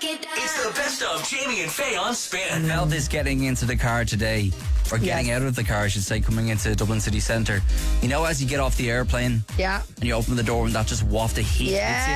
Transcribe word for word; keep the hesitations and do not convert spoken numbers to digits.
It's the best of Jamie and Faye on Spin. Felt this getting into the car today, or getting Yes. out of the car, I should say, coming into Dublin city centre. You know, as you get off the airplane Yeah. and you open the door and that just waft of heat Yeah. hits you?